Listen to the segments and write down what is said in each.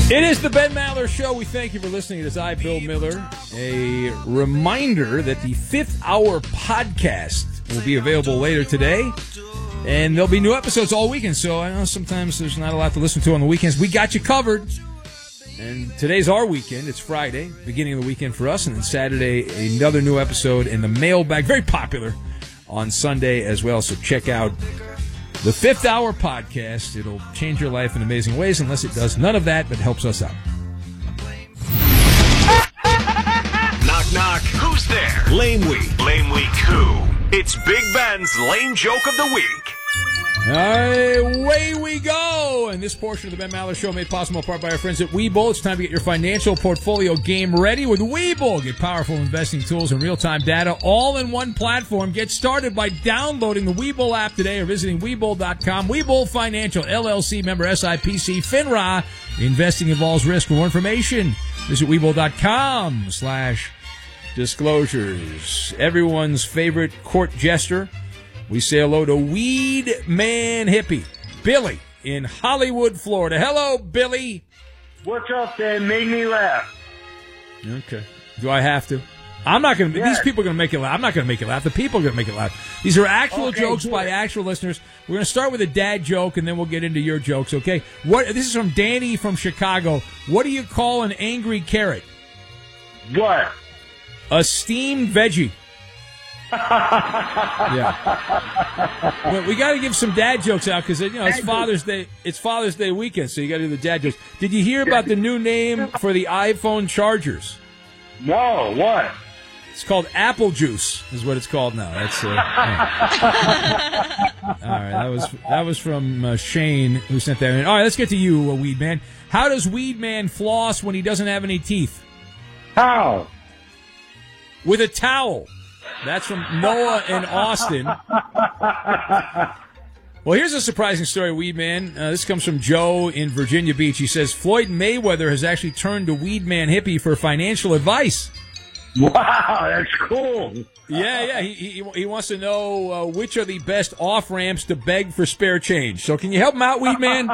It is the Ben Maller Show. We thank you for listening. It is I, Bill Miller. A reminder that the 5th Hour podcast will be available later today. And there'll be new episodes all weekend. So I know sometimes there's not a lot to listen to on the weekends. We got you covered. And today's our weekend. It's Friday, beginning of the weekend for us. And then Saturday, another new episode in the mailbag. Very popular on Sunday as well. So check out the 5th Hour podcast. It'll change your life in amazing ways, unless it does none of that, but helps us out. Knock, knock. Who's there? Lame Week. Lame Week who? It's Big Ben's Lame Joke of the Week. All right, away we go. And this portion of the Ben Maller Show made possible in part by our friends at Webull. It's time to get your financial portfolio game ready with Webull. Get powerful investing tools and real-time data all in one platform. Get started by downloading the Webull app today or visiting Webull.com. Webull Financial, LLC, member SIPC, FINRA. Investing involves risk. For more information, visit Webull.com/disclosures. Everyone's favorite court jester. We say hello to Weed Man Hippie, Billy, in Hollywood, Florida. Hello, Billy. What's up, Dan? Made me laugh. Okay. Do I have to? I'm not going to. Yes. These people are going to make you laugh. I'm not going to make you laugh. The people are going to make you laugh. These are actual jokes by actual listeners. We're going to start with a dad joke, and then we'll get into your jokes, okay? This is from Danny from Chicago. What do you call an angry carrot? What? A steamed veggie. Yeah. Well, we got to give some dad jokes out because it's Father's Day. It's Father's Day weekend, so you got to do the dad jokes. Did you hear about the new name for the iPhone chargers? No. What? It's called Apple Juice. Is what it's called now. That's all right. That was from Shane who sent that in. All right, let's get to you, Weed Man. How does Weed Man floss when he doesn't have any teeth? How? With a towel. That's from Noah in Austin. Well, here's a surprising story, Weed Man. This comes from Joe in Virginia Beach. He says, Floyd Mayweather has actually turned to Weed Man Hippie for financial advice. Wow, that's cool. Yeah. He wants to know which are the best off-ramps to beg for spare change. So can you help him out, Weed Man?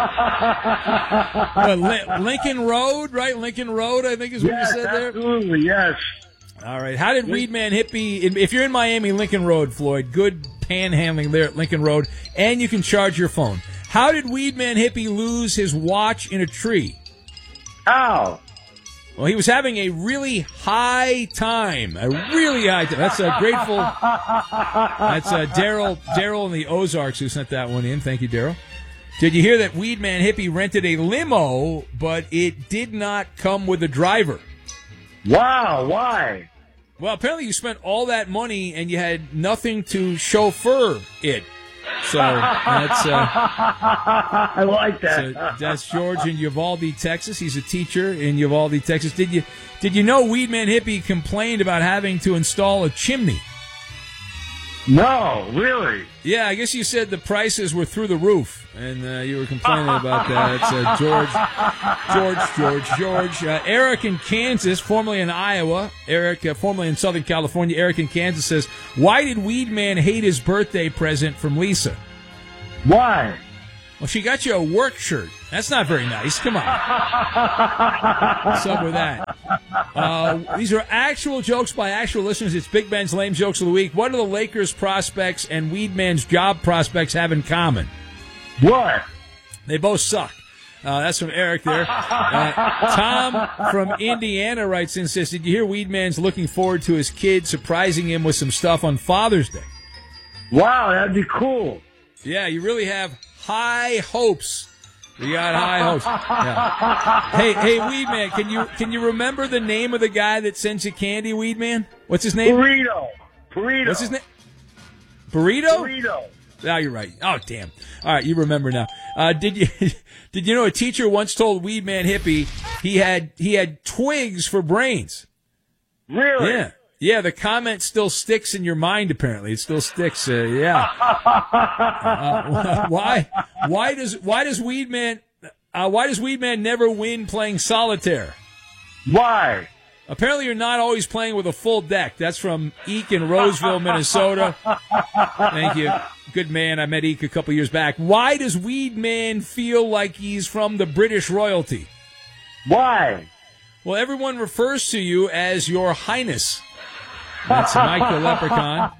Lincoln Road, right? Lincoln Road, I think is what you said there. Absolutely, yes. All right. How did Weed Man Hippie, if you're in Miami, Lincoln Road, Floyd, good panhandling there at Lincoln Road, and you can charge your phone. How did Weed Man Hippie lose his watch in a tree? How? Well, he was having a really high time. That's grateful. That's Daryl in the Ozarks who sent that one in. Thank you, Daryl. Did you hear that Weed Man Hippie rented a limo, but it did not come with a driver? Wow, why? Well, apparently you spent all that money and you had nothing to chauffeur it. So that's I like that. So that's George in Uvalde, Texas. He's a teacher in Uvalde, Texas. Did you know Weed Man Hippie complained about having to install a chimney? No, really? Yeah, I guess you said the prices were through the roof, and you were complaining about that. It's George. Eric in Kansas, formerly in Iowa. Eric, formerly in Southern California. Eric in Kansas says, why did Weed Man hate his birthday present from Lisa? Why? Well, she got you a work shirt. That's not very nice. Come on. What's up with that? These are actual jokes by actual listeners. It's Big Ben's Lame Jokes of the Week. What do the Lakers prospects and Weed Man's job prospects have in common? What? They both suck. That's from Eric there. Tom from Indiana writes in and says, did you hear Weed Man's looking forward to his kid surprising him with some stuff on Father's Day? Wow, that'd be cool. Yeah, you really have high hopes. You got high hopes. Yeah. Hey, Weed Man, can you remember the name of the guy that sends you candy, Weed Man? What's his name? Burrito. What's his name? Burrito? Burrito. Oh, you're right. Oh, damn. All right, you remember now. Did you know a teacher once told Weed Man Hippie he had twigs for brains? Really? Yeah. Yeah, the comment still sticks in your mind, apparently. It still sticks, yeah. Why does Weed Man never win playing solitaire? Why? Apparently you're not always playing with a full deck. That's from Eek in Roseville, Minnesota. Thank you. Good man. I met Eek a couple years back. Why does Weed Man feel like he's from the British royalty? Why? Well, everyone refers to you as Your Highness. That's Mike the Leprechaun.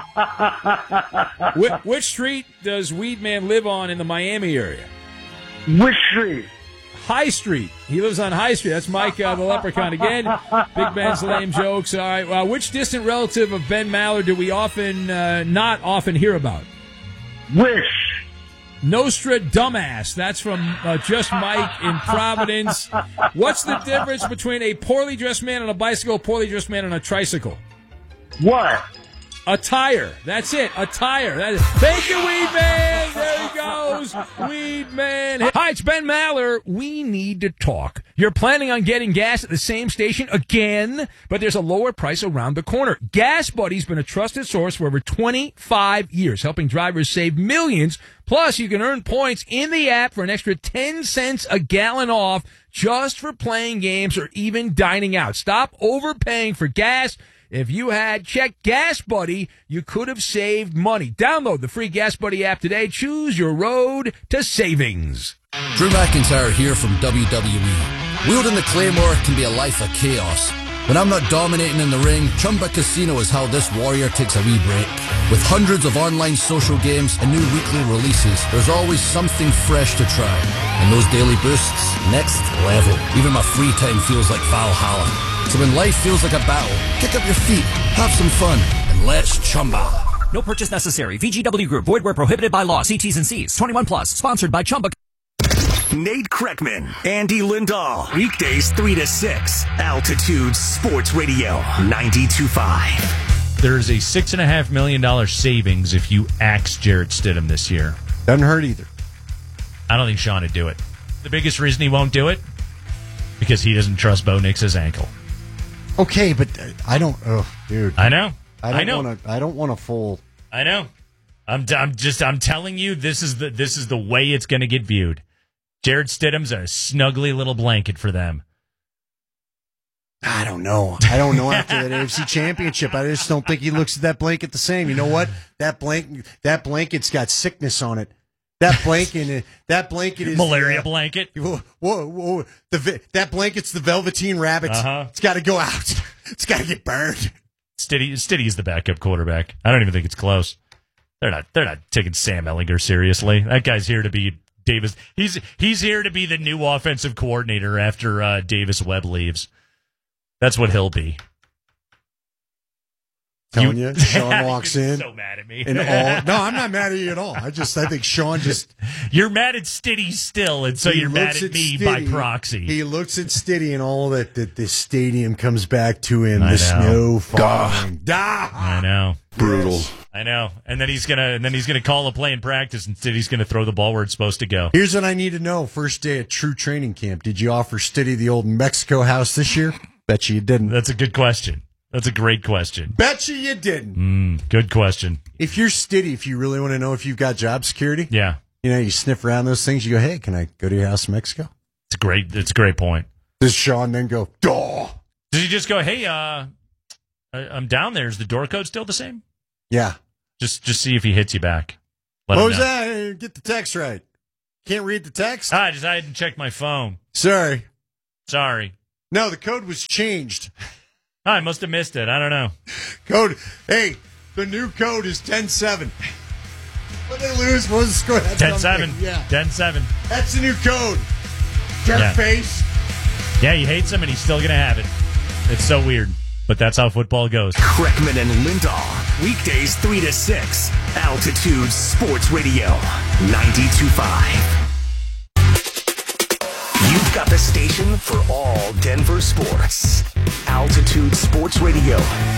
Which street does Weedman live on in the Miami area? Which street? High Street. He lives on High Street. That's Mike the Leprechaun again. Big Ben's lame jokes. All right. Which distant relative of Ben Maller do we not often hear about? Which? Nostra Dumbass. That's from Just Mike in Providence. What's the difference between a poorly dressed man on a bicycle, a poorly dressed man on a tricycle? What? A tire. That's it. A tire. Thank you, Weedman. There he goes. Weedman. Hi, it's Ben Maller. We need to talk. You're planning on getting gas at the same station again, but there's a lower price around the corner. Gas Buddy's been a trusted source for over 25 years, helping drivers save millions. Plus, you can earn points in the app for an extra 10 cents a gallon off just for playing games or even dining out. Stop overpaying for gas. If you had checked Gas Buddy, you could have saved money. Download the free Gas Buddy app today. Choose your road to savings. Drew McIntyre here from WWE. Wielding the Claymore can be a life of chaos. When I'm not dominating in the ring, Chumba Casino is how this warrior takes a wee break. With hundreds of online social games and new weekly releases, there's always something fresh to try. And those daily boosts, next level. Even my free time feels like Valhalla. So when life feels like a battle, kick up your feet, have some fun, and let's Chumba. No purchase necessary. VGW Group. Void where prohibited by law. See T's and C's. 21 plus. Sponsored by Chumba. Nate Kreckman, Andy Lindahl. Weekdays 3 to 6. Altitude Sports Radio 92.5. There's a $6.5 million savings if you axe Jarrett Stidham this year. Doesn't hurt either. I don't think Sean would do it. The biggest reason he won't do it? Because he doesn't trust Bo Nix's ankle. Okay, but I don't. Oh, dude. I know. I don't want a full. I know. I'm telling you, this is the way it's going to get viewed. Jarrett Stidham's a snuggly little blanket for them. I don't know. After that AFC Championship, I just don't think he looks at that blanket the same. You know what? That blanket's got sickness on it. That blanket is malaria blanket. Whoa! That blanket's the Velveteen Rabbit. Uh-huh. It's got to go out. It's got to get burned. Stiddy's the backup quarterback. I don't even think it's close. They're not taking Sam Ehlinger seriously. That guy's here to be Davis. He's here to be the new offensive coordinator after Davis Webb leaves. That's what he'll be. Telling you, Sean walks in. So mad at me. No, I'm not mad at you at all. I think Sean just. You're mad at Stiddy still, and so you're mad at me by proxy. He looks at Stiddy and all that the stadium comes back to him. The snow falling. I know. Brutal. I know. And then he's gonna call a play in practice, and Stiddy's gonna throw the ball where it's supposed to go. Here's what I need to know. First day at true training camp. Did you offer Stiddy the old Mexico house this year? Bet you didn't. That's a good question. That's a great question. Bet you didn't. Good question. If you're Stiddy, if you really want to know if you've got job security, yeah, you sniff around those things. You go, hey, can I go to your house in Mexico? It's a great point. Does Sean then go, duh? Does he just go, hey, I'm down there. Is the door code still the same? Yeah. Just see if he hits you back. What was that? Get the text right. Can't read the text? I didn't check my phone. Sorry. No, the code was changed. I must have missed it. I don't know. Hey, the new code is 10-7. What they lose? What was the score? 10-7. Yeah. 10-7. That's the new code. Jerk face. Yeah, he hates him, and he's still going to have it. It's so weird, but that's how football goes. Kreckman and Lindahl. Weekdays 3 to 6. Altitude Sports Radio 92.5. You've got the station for all Denver sports. Altitude Sports Radio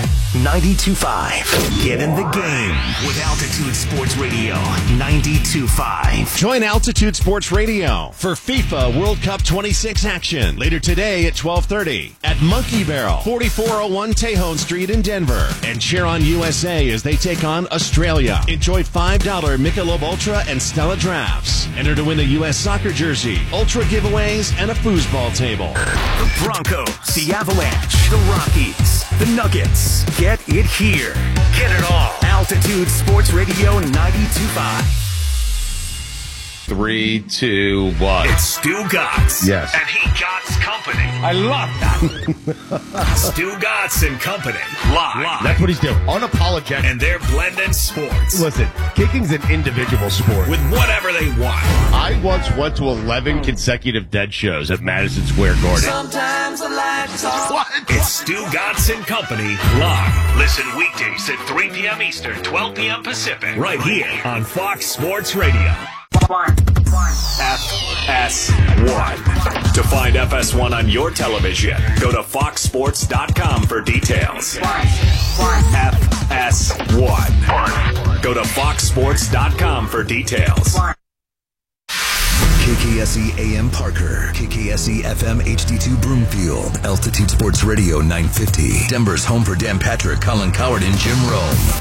92.5. Get in the game with Altitude Sports Radio 92.5. Join Altitude Sports Radio for FIFA World Cup 26 action later today at 12:30 at Monkey Barrel, 4401 Tejon Street in Denver. And cheer on USA as they take on Australia. Enjoy $5 Michelob Ultra and Stella drafts. Enter to win a U.S. soccer jersey, Ultra giveaways, and a foosball table. The Broncos, the Avalanche, the Rockies, the Nuggets. Get it here. Get it all. Altitude Sports Radio 92.5. 3, 2, 1. It's Stu Gotts. Yes. And he Gotts company. Company. I love that. Stu Gatz and Company. Live. That's what he's doing. Unapologetic. And they're blending sports. Listen, kicking's an individual sport. With whatever they want. I once went to 11 consecutive dead shows at Madison Square Garden. Sometimes I like to talk. What? It's Stu Gatz and Company live. Listen weekdays at 3 p.m. Eastern, 12 p.m. Pacific. Right here on Fox Sports Radio. FS1. To find FS1 on your television, go to foxsports.com for details. FS1. Go to foxsports.com for details. KKSE AM Parker, KKSE FM HD2 Broomfield, Altitude Sports Radio 950, Denver's home for Dan Patrick, Colin Coward, and Jim Rome.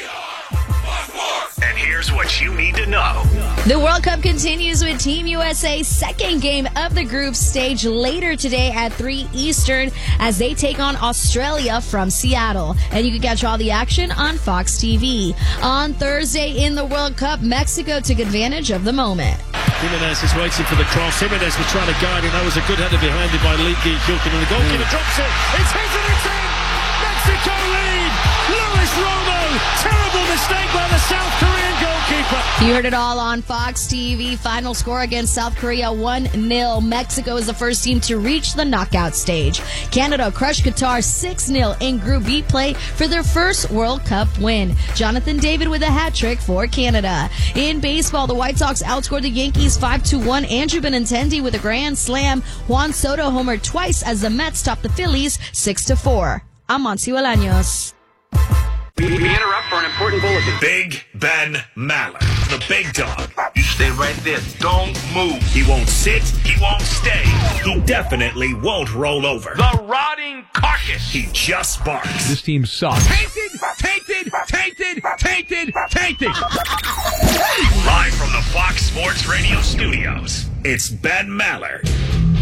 And here's what you need to know. The World Cup continues with Team USA's second game of the group stage later today at 3 Eastern as they take on Australia from Seattle. And you can catch all the action on Fox TV. On Thursday in the World Cup, Mexico took advantage of the moment. Jimenez is waiting for the cross. Jimenez was trying to guide him. That was a good header behind him by Lee Gilkin. And the goalkeeper drops it. It's his and it's in! Mexico lead! Luis Romo! Terrible mistake by the South Korean goalkeeper. You heard it all on Fox TV. Final score against South Korea 1-0. Mexico is the first team to reach the knockout stage. Canada crushed Qatar 6-0 in Group B play for their first World Cup win. Jonathan David with a hat trick for Canada. In baseball, the White Sox outscored the Yankees 5-1. Andrew Benintendi with a grand slam. Juan Soto homered twice as the Mets topped the Phillies 6-4. I'm Monty Bolaños. We interrupt for an important bulletin. Big Ben Maller, the big dog. You stay right there. Don't move. He won't sit. He won't stay. He definitely won't roll over. The rotting carcass. He just barks. This team sucks. Tainted. Live from the Fox Sports Radio studios, it's Ben Maller.